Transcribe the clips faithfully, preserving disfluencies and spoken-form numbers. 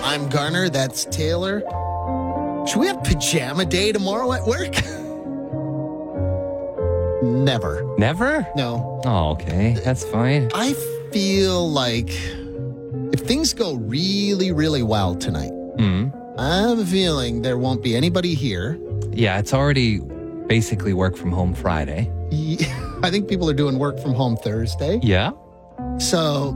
I'm Garner. That's Taylor. Should we have pajama day tomorrow at work? Never. Never? No. Oh, okay. That's fine. I feel like if things go really, really well tonight, Mm. I have a feeling there won't be anybody here. Yeah, it's already basically work from home Friday. I think people are doing work from home Thursday. Yeah? So,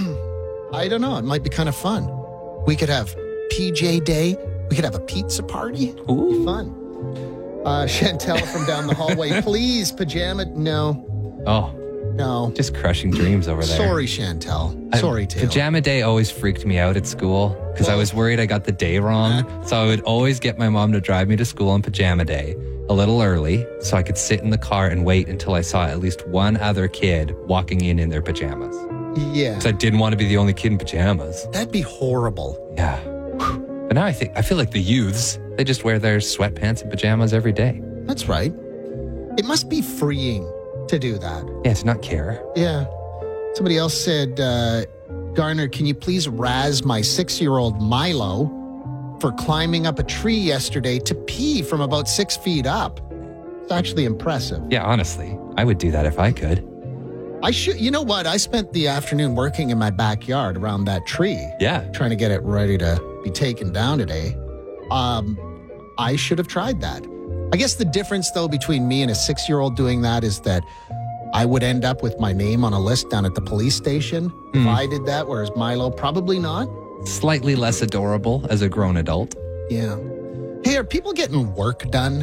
I don't know. It might be kind of fun. We could have P J day. We could have a pizza party. Ooh. Be fun. Uh, Chantel from down the hallway, please, pajama. No, Oh, no. just crushing dreams over there. Sorry, Chantel. I- Sorry, Taylor. Pajama day always freaked me out at school because I was worried I got the day wrong. So I would always get my mom to drive me to school on pajama day a little early so I could sit in the car and wait until I saw at least one other kid walking in in their pajamas. Yeah. Because I didn't want to be the only kid in pajamas. That'd be horrible. Yeah. But now I think I feel like the youths, they just wear their sweatpants and pajamas every day. That's right. It must be freeing to do that. Yeah, to not care. Yeah. Somebody else said, uh, Garner, can you please razz my six-year-old Milo for climbing up a tree yesterday to pee from about six feet up? It's actually impressive. Yeah, honestly, I would do that if I could. I should, you know what? I spent the afternoon working in my backyard around that tree. Yeah. Trying to get it ready to be taken down today. Um, I should have tried that. I guess the difference, though, between me and a six-year-old doing that is that I would end up with my name on a list down at the police station if I did that, whereas Milo probably not. Slightly less adorable as a grown adult. Yeah. Hey, are people getting work done?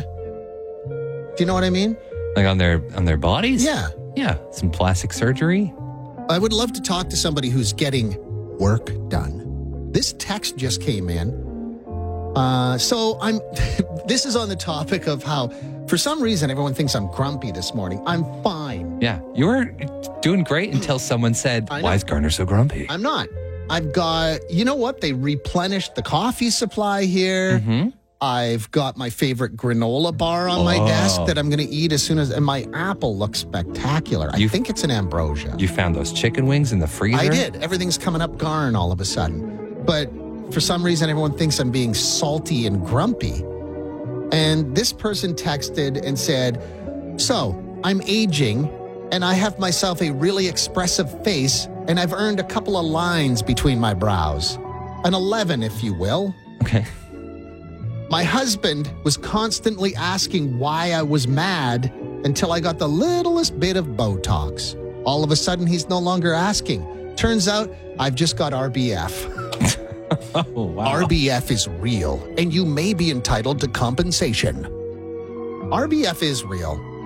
Do you know what I mean? Like on their on their bodies? Yeah. Yeah. Some plastic surgery. I would love to talk to somebody who's getting work done. This text just came in. Uh, so I'm, this is on the topic of how, for some reason, everyone thinks I'm grumpy this morning. I'm fine. Yeah. You were doing great until someone said, I know. why is Garner so grumpy? I'm not. I've got, you know what? They replenished the coffee supply here. Mhm. I've got my favorite granola bar on my Oh. desk that I'm going to eat as soon as, and my apple looks spectacular. I You- think it's an ambrosia. You found those chicken wings in the freezer? I did. Everything's coming up Garn all of a sudden. But for some reason, everyone thinks I'm being salty and grumpy. And this person texted and said, so I'm aging and I have myself a really expressive face and I've earned a couple of lines between my brows. An eleven, if you will. Okay. My husband was constantly asking why I was mad until I got the littlest bit of Botox. All of a sudden, he's no longer asking. Turns out, I've just got R B F. Oh, wow. R B F is real, and you may be entitled to compensation. R B F is real.